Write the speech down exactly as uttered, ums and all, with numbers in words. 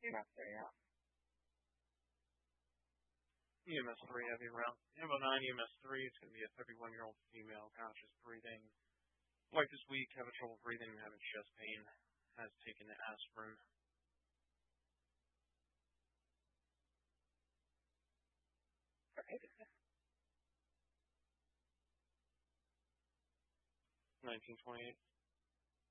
EMS three, yeah. E M S three heavy round. Ammo nine E M S three, it's going to be a thirty-one-year-old female, conscious breathing. Wife this week, having trouble breathing, having chest pain, has taken aspirin. nineteen twenty-eight.